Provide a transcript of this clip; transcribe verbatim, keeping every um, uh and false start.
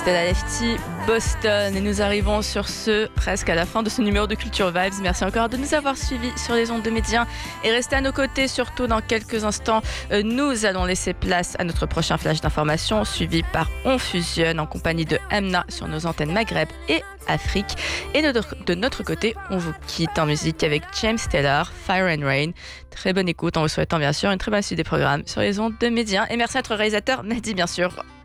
c'était Lefty Boston et nous arrivons sur ce presque à la fin de ce numéro de Culture Vibes. Merci encore de nous avoir suivis sur les ondes de Médien et restez à nos côtés, surtout dans quelques instants. Nous allons laisser place à notre prochain flash d'information suivi par On Fusionne en compagnie de Emna sur nos antennes Maghreb et Afrique. Et de, de notre côté, on vous quitte en musique avec James Taylor, Fire and Rain. Très bonne écoute en vous souhaitant bien sûr une très bonne suite des programmes sur les ondes de Médien. Et merci à notre réalisateur Mehdi bien sûr.